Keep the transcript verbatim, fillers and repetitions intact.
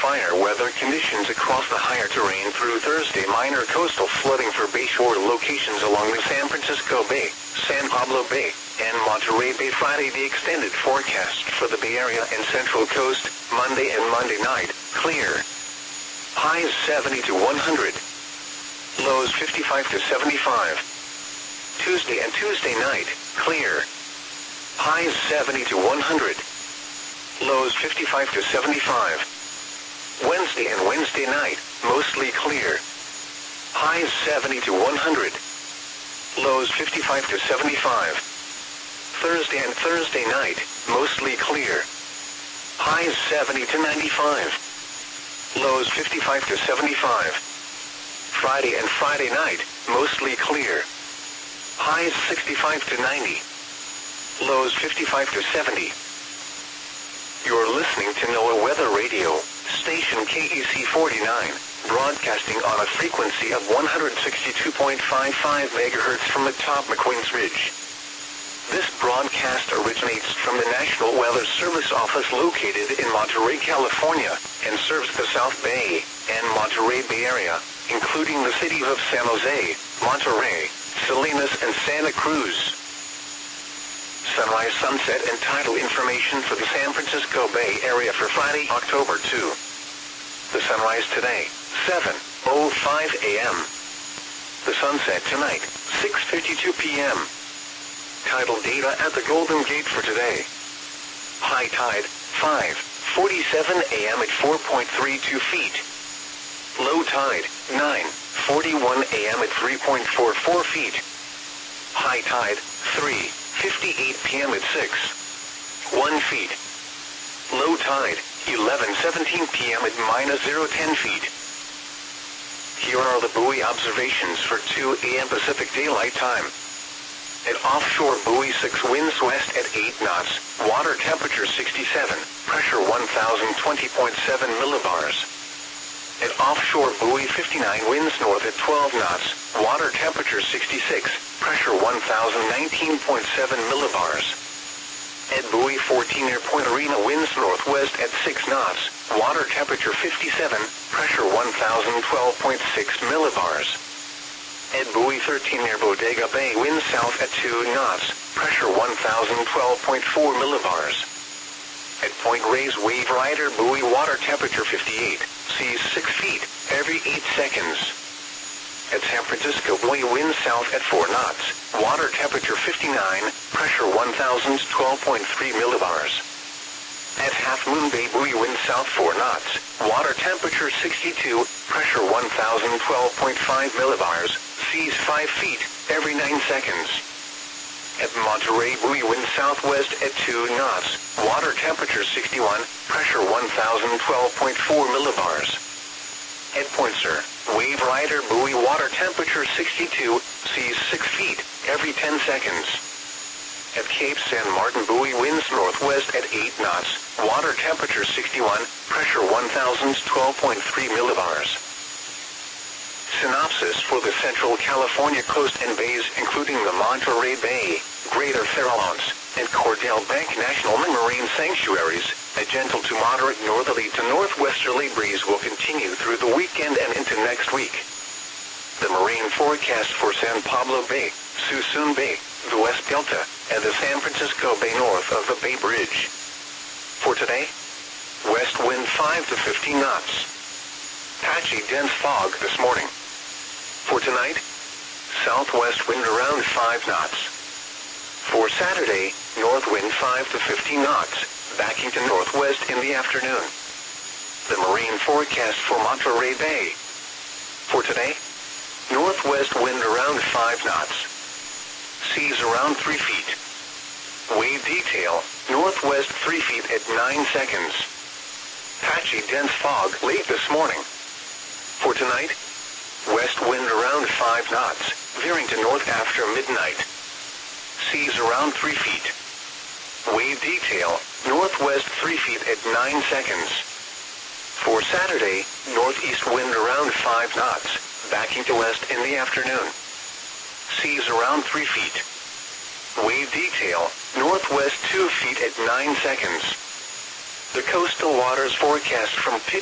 fire weather conditions across the higher terrain through Thursday. Minor coastal flooding for bayshore locations along the San Francisco Bay, San Pablo Bay, and Monterey Bay. Friday, the extended forecast for the Bay Area and Central Coast. Monday and Monday night, clear. Highs seventy to one hundred. Lows fifty-five to seventy-five. Tuesday and Tuesday night, clear. Highs seventy to one hundred. Lows fifty-five to seventy-five. Wednesday and Wednesday night, mostly clear. Highs seventy to one hundred. Lows fifty-five to seventy-five. Thursday and Thursday night, mostly clear. Highs seventy to ninety-five. Lows fifty-five to seventy-five. Friday and Friday night, mostly clear. Highs sixty-five to ninety. Lows fifty-five to seventy. You're listening to NOAA Weather Radio, station K E C forty-nine, broadcasting on a frequency of one hundred sixty-two point five five megahertz from atop McQueen's Ridge. This broadcast originates from the National Weather Service office located in Monterey, California, and serves the South Bay and Monterey Bay Area, including the cities of San Jose, Monterey, Salinas, and Santa Cruz. Sunrise, sunset, and tidal information for the San Francisco Bay Area for Friday, October second. The sunrise today, seven oh five a m The sunset tonight, six fifty-two p m Tidal data at the Golden Gate for today. High tide, five forty-seven a m at four point three two feet. Low tide, nine forty-one a m at three point four four feet. High tide, three fifty-eight p m at six point one feet. Low tide, eleven seventeen p m at minus zero point one feet. Here are the buoy observations for two a m Pacific Daylight Time. At offshore buoy six, winds west at eight knots, water temperature sixty-seven, pressure one thousand twenty point seven millibars. At offshore buoy fifty-nine, winds north at twelve knots, water temperature sixty-six, pressure one thousand nineteen point seven millibars. At buoy fourteen near Point Arena, winds northwest at six knots, water temperature fifty-seven, pressure one thousand twelve point six millibars. At buoy thirteen near Bodega Bay, winds south at two knots, pressure one thousand twelve point four millibars. At Point Reyes Wave Rider buoy, water temperature fifty-eight, seas six feet, every eight seconds. At San Francisco buoy, winds south at four knots, water temperature fifty-nine, pressure one thousand twelve point three millibars. At Half Moon Bay buoy, winds south four knots, water temperature sixty-two, pressure one thousand twelve point five millibars, seas five feet, every nine seconds. At Monterey buoy, winds southwest at two knots, water temperature sixty-one, pressure one thousand twelve point four millibars. At Point Sur, Wave Rider buoy, water temperature sixty-two, seas six feet, every ten seconds. At Cape San Martin buoy, winds northwest at eight knots, water temperature sixty-one, pressure one thousand twelve point three millibars. Synopsis for the Central California coast and bays, including the Monterey Bay, Greater Farallones, and Cordell Bank National Marine Sanctuaries. A gentle to moderate northerly to northwesterly breeze will continue through the weekend and into next week. The marine forecast for San Pablo Bay, Suisun Bay, the West Delta, and the San Francisco Bay north of the Bay Bridge. For today, west wind five to fifteen knots. Patchy dense fog this morning. For tonight, southwest wind around five knots. For Saturday, north wind five to fifteen knots, backing to northwest in the afternoon. The marine forecast for Monterey Bay. For today, northwest wind around five knots. Seas around three feet. Wave detail, northwest three feet at nine seconds. Patchy dense fog late this morning. For tonight, west wind around five knots, veering to north after midnight. Seas around three feet. Wave detail, northwest three feet at nine seconds. For Saturday, northeast wind around five knots, backing to west in the afternoon. Seas around three feet. Wave detail, northwest two feet at nine seconds. The coastal waters forecast from Pigeon